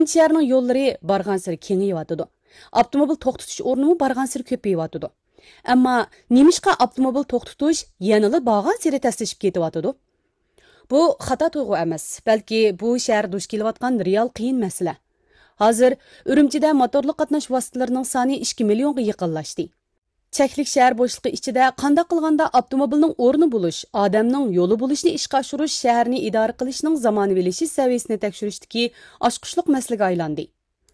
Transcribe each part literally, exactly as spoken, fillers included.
Şəhərinin yolları barğansırı kengəyiyotidu. Avtomobil to'xtatish o'rnimi barğansırı köpəyiyotidu. Ammo nemishqa avtomobil to'xtatish yanılı barğansırı təslişib ketiyotidu? Bu xata tuyg'u emas, balki bu shahar duch kelayotgan real qiyin masala. Hozir Urumchida motorli qatnash vositalarining soni ikki millionga yaqinlashdi. Cheklik shahar bo'shliqi ichida qanday qilganda avtomobilning o'rni bo'lish, odamning yo'li bo'lishni ishga oshirish shaharni idora qilishning zamonaviylashish saviyasini tekshirishdagi ochqishliq masalaga aylandi.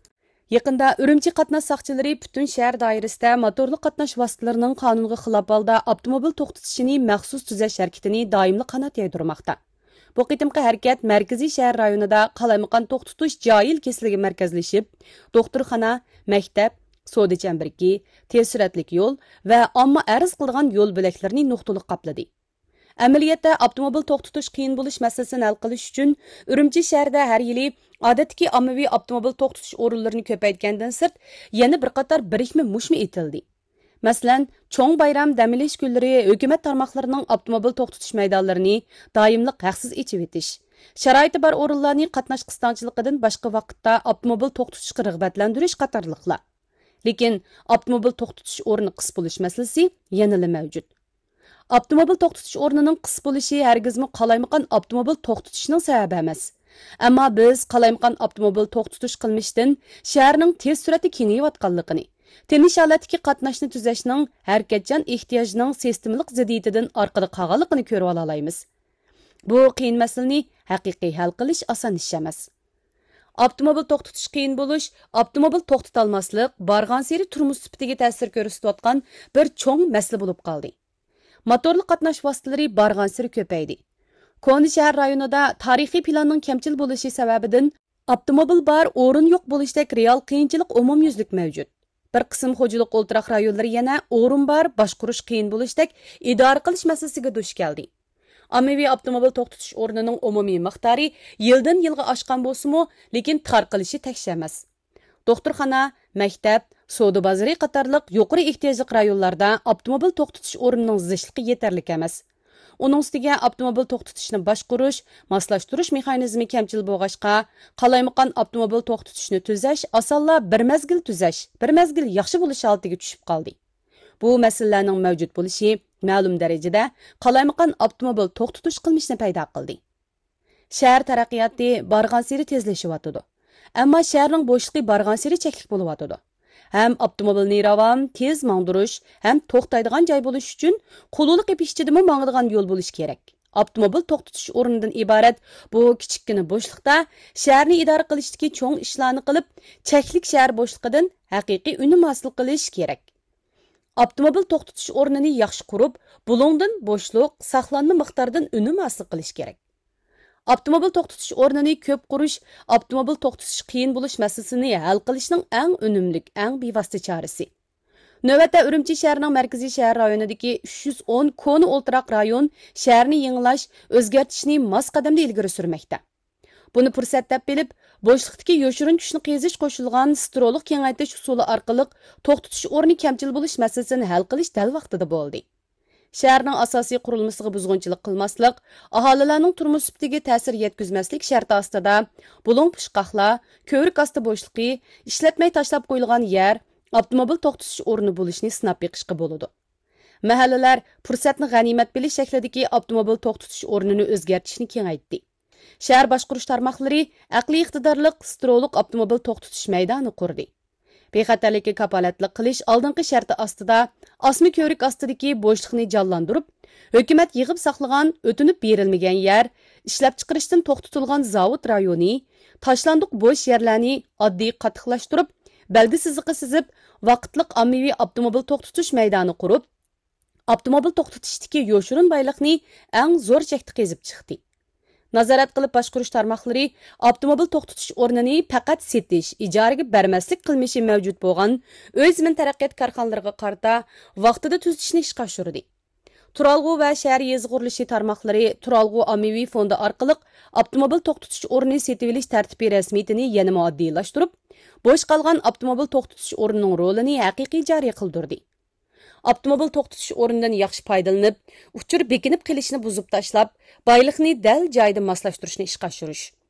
Yaqinda Urumchi qatnash soqchilari butun shahar doirasida motorli qatnash vositalarining qonunga xilof holda avtomobil to'xtatishini maxsus tuzash harakatini doimli qanot yaydirmoqda. Bu qitimqi harakat markaziy shahar rayonida qalaymaqon to'xtatish joyil kesiligi markazlashib, doktorxona, maktab, savdo chambirki, tez suratlik yo'l va omma arz qilgan yo'l bo'laklarini nuqtali qapladi. Amaliyotda avtomobil to'xtatish qiyin bo'lish masalasini hal qilish uchun Urumchi shahrida har yili odatdagi ommaviy avtomobil to'xtatish o'rinlarini ko'paytgandan sirt yana bir qator birikma mushmi etildi. Masalan, cho'ng bayram dam olish kunlari hukumat tarmoqlarining avtomobil to'xtatish maydonlarini doimli haqsiz ichib etish, sharoiti bor o'rinlarni qatnash qistonchiligidan boshqa vaqtda avtomobil to'xtatishga rag'batlantirish qatorliqlar. Lekin avtomobil to'xtatish o'rni qis bo'lish masalasi yanada mavjud. Avtomobil to'xtatish o'rnining qis bo'lishi hargizmi qalaymaqon avtomobil to'xtatishning sababi emas. Ammo biz qalaymaqon avtomobil to'xtatish qilmishdan shaharning tez surati kengayotganligini, tinish holatdagi qatnashni tuzashning harakatchan ehtiyojining sistemalik ziddiyatidan orqada qolganligini ko'rib olamiz. Bu qiyin masalani haqiqiy hal qilish oson ish emas. Avtomobil to'xtatish qiyin bo'lish, avtomobil to'xtatolmaslik barg'ansari turmush sifatiga ta'sir ko'rsatayotgan bir cho'ng masala bo'lib qoldi. Motorli qatnash vositalari barg'ansari ko'paydi. Koni shahar rayonida tarixiy planning kamchil bo'lishi sababidan avtomobil bar o'rin yo'q bo'lishdek real qiyinchilik umumyuzlik mavjud. Bir qism xo'jalik o'ltiraq rayonlari yana o'rin bar boshqarish qiyin bo'lishdek idora qilish masalasiga duch keldi. Ommaviy avtomobil to'xtatish o'rnining umumiy miqdori yildan yilga oshgan bo'lsa-mu, lekin tarqalishi tekshir emas. Doktorxona, maktab, savdo bozori qatorliq yuqori ehtiyojli rayonlarda avtomobil to'xtatish o'rnining zichligi yetarli emas. Uning ustiga avtomobil to'xtatishni boshqarish, moslashtirish mexanizmi kamchil bo'lg'achqa, qalaymaqon avtomobil to'xtatishni tuzash osonla bir mazgil tuzash, bir mazgil yaxshi bo'lish holatiga tushib qoldi. Bu masalalarning mavjud bo'lishi ma'lum darajada qalaymaqon avtomobil to'xtatish qilmishni paydo qildi. Shahar taraqqiyoti barg'ansari tezlashyotdi. Ammo shaharning bo'shliqi barg'ansari cheklik bo'lyotdi. Hem avtomobilni ravam, tez mangdirish, hem to'xtaydigan joy bo'lish uchun qululuq epishchidimi mangadigan yo'l bo'lish kerak. Avtomobil to'xtatish o'rnidan iborat bu kichikkina bo'shliqda shaharni idora qilishdagi cho'ng ishlarni qilib, cheklik shahar bo'shliqidan haqiqiy unum hosil qilish kerak. Avtomobil to'xtatish o'rnini yaxshi qurib, bulungdan bo'shliq, saqlanma miqdoridan unum hosil qilish kerak. Avtomobil to'xtatish o'rnini ko'p qurish, avtomobil to'xtatish qiyin bo'lish masalasini hal qilishning eng unumli, eng bevosita chorasi. Navbatda Urumchi shahrining markaziy shahar rayonidagi uch yuz o'n koni o'ltiraq rayon shaharni yangilash, o'zgartishni mos qadamda ilgari surmoqda. Buni fursat deb bilib, bo'shliqdagi yoshirin kuchni qizish qo'shilgan strolliq kengaytirish usuli orqali to'xtatish o'rni kamchil bo'lish masalasini hal qilish dal vaqtida bo'ldi. Shaharning asosiy qurilmasiga buzg'unchilik qilmaslik, aholilarning turmush sifatiga ta'sir yetkazmaslik sharti ostida bulung pushqoqlar, ko'rik osti bo'shliqi, ishlatmay tashlab qo'yilgan yer, avtomobil to'xtatish o'rni bo'lishni sinab beqishga bo'ladi. Mahallalar fursatni g'animat bilish shaklidagi avtomobil to'xtatish o'rnini o'zgartirishni kengaytdi. Shahar boshqarish tarmoqlari aqliy iqtidorli strolliq avtomobil to'xtatish maydoni qurdi. Bexatarlikka kapolatlik qilish oldingi sharti ostida osmi ko'rik ostidagi bo'shliqni jonlantirib, hukumat yig'ib saqlagan o'tinib berilmagan yer, ishlab chiqarishdan to'xtatilgan zavod rayoni, tashlandiq bo'sh yerlarni oddiy qattiqlashtirib, belgi siziqi sizib, vaqtliq ommaviy avtomobil to'xtatish maydoni qurib, avtomobil to'xtatishdagi yoshirin boyliqni eng zo'r chekda qezib chiqdi. Nazorat qilib boshqarish tarmoqlari avtomobil to'xtatish o'rnini faqat setish, ijaraga bermaslik qilmishi mavjud bo'lgan o'zimin taraqqiyot korxonalariga qarata vaqtida tuzishni ishga oshirdi. Turalg'u va shahar yezi qurilishi tarmoqlari Turalg'u ommaviy fondi orqali avtomobil to'xtatish o'rnini setib olish tartibi rasmiyatini yana oddiylashtirib, bo'sh qolgan avtomobil to'xtatish o'rnining rolini haqiqiy joriy qildirdi. Avtomobil to'xtatish o'rnidan yaxshi foydalanib, uchur bekinib qilishni buzib tashlab, boyliqni dal joyida moslashtirishni ishga oshirish.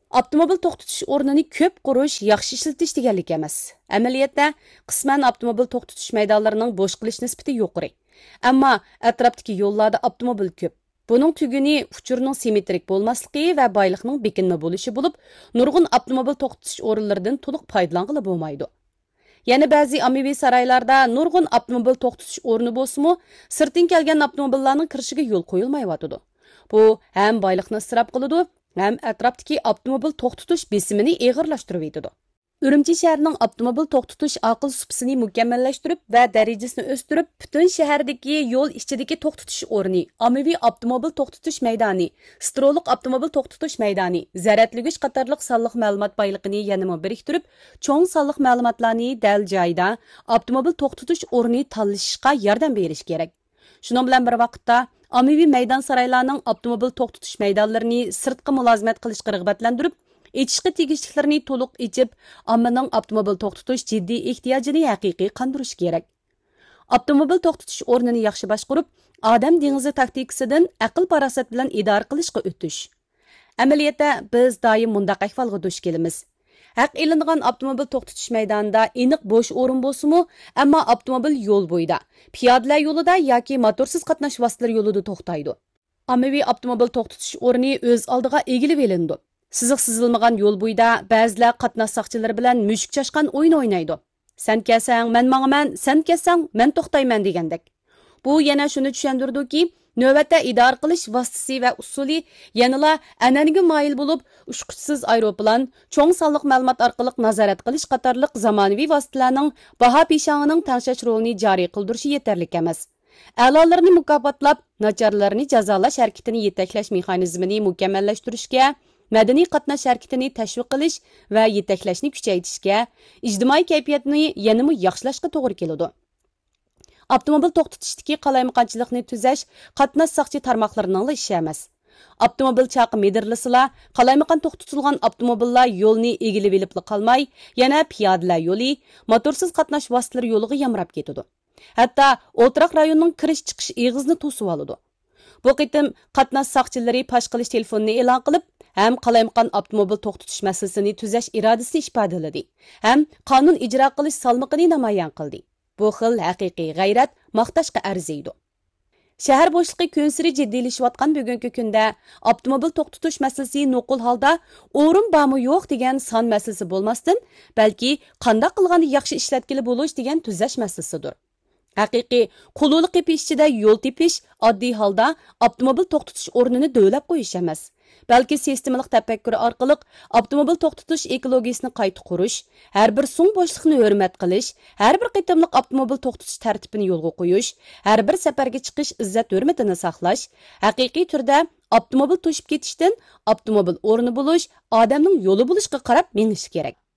Avtomobil to'xtatish o'rnini ko'p qurish, yaxshi ishlatish deganlik emas. Amaliyotda qisman avtomobil to'xtatish maydonlarining bo'sh qilish nisbati yuqori. Ammo atrofdagi yo'llarda avtomobil ko'p. Buning tuguni uchurning simmetrik bo'lmasligi va boyliqning bekinma bo'lishi bo'lib, nurg'un avtomobil to'xtatish o'rinlaridan to'liq foydalanqili bo'lmaydi. Yana ba'zi ommaviy saroylarda nurg'un avtomobil to'xtatish o'rni bo'lsa-mu, sirtdan kelgan avtomobillarning kirishiga yo'l qo'yilmayotidi. Bu ham boyliqni isrof qiladi, ham atrofdagi avtomobil to'xtatish besimini og'irlashtirib etadi. Urumchi shahrining avtomobil to'xtatish aql supsini mukammallashtirib va darajasini o'stirib, butun shahardagi yo'l ichidagi to'xtatish o'rni, ommaviy avtomobil to'xtatish maydoni, stroliq avtomobil to'xtatish maydoni, zaratligich qatorliq sonliq ma'lumot boyligini yanama biriktirib, cho'ng sonliq ma'lumotlarni dal joyida avtomobil to'xtatish o'rni tanlashga yordam berish kerak. Shuning bilan bir vaqtda ommaviy maydon saroylarning avtomobil to'xtatish maydonlarini sirtqi mulozimat qilishga rag'batlantirib, etishga tegishliklarini to'liq ichib, ommaning avtomobil to'xtatish jiddiy ehtiyojini haqiqiy qondirish kerak. Avtomobil to'xtatish o'rnini yaxshi boshqarib, odam dengizi taktikasidan aql farosat bilan idora qilishga o'tish. Amaliyotda biz doim mundaq ahvolga duch kelamiz. Haq elingan avtomobil to'xtatish maydonida aniq bo'sh o'rin bo'lsa-mu, ammo avtomobil yo'l bo'yida, piyodalar yo'lida yoki motorsiz qatnash vositalari yo'lida to'xtaydi. Ommaviy avtomobil to'xtatish o'rni o'z oldiga egilib elindi. Siziq sizilmagan yo'l bo'yida ba'zilar qatnash soqchilari bilan mushuk chashqan o'yin o'ynaydi. Sen kelsang, men mangman, sen kelsang, men to'xtayman degandek. Bu yana shuni tushundirdiki, navbatda idora qilish vositasi va usuli yanala an'anaga moyil bo'lib, uchquchsiz aeroplan, cho'ng sonliq ma'lumot orqali nazorat qilish qatorliq zamonaviy vositalarning baho peshonining tangshash rolini joriy qildirishi yetarli emas. A'lolarni mukofotlab, nacharlarni jazolash harakatini yetaklash mexanizmini mukammallashtirishga, madaniy qatnash harakatini tashviq qilish va yetaklashni kuchaytirishga, ijtimoiy kayfiyatni yanada yaxshilashga to'g'ri keladi. Avtomobil to'xtatishdagi qalaymaqonchilikni tuzash qatnash soqchi tarmoqlarining ishi emas. Avtomobil chaqi medirlisila, qalaymaqon to'xtatilgan avtomobillar yo'lni egilib elib qolmay, yana piyodalar yo'li, motorsiz qatnash vositalari yo'liga yamrab ketadi. Hatto o'tiraq rayonning kirish-chiqish eg'izni to'sib oladi. Bu qitim qatnash soqchilari pash qilish telefonini e'lon qilib, ham qalaymaqon avtomobil to'xtatish masalasini tuzash irodasini ifodaladi, ham qonun ijro qilish salmoqini namoyon qildi. Bu xil haqiqiy g'ayrat maqtashga arziydi. Shahar bo'shliqi kunsiri jiddiylashayotgan bugungi kunda avtomobil to'xtatish masalasi nuqul holda o'rin bormi yo'q degan son masalasi bo'lmasdan, balki qanday qilganda yaxshi ishlatkili bo'lish degan tuzash masalasidir. Haqiqiy qulluq tepish ichida yo'l tepish oddiy holda avtomobil to'xtatish o'rnini do'lab qo'yish emas. Balki sistemalik tafakkur orqali avtomobil to'xtatish ekologiyasini qayta qurish, har bir so'ng bo'shliqni hurmat qilish, har bir qitimliq avtomobil to'xtatish tartibini yo'lga qo'yish, har bir safarga chiqish izzat hurmatini saqlash, haqiqiy turda avtomobil to'shib ketishdan avtomobil o'rni bo'lish, odamning yo'li bo'lishga qarab menish kerak.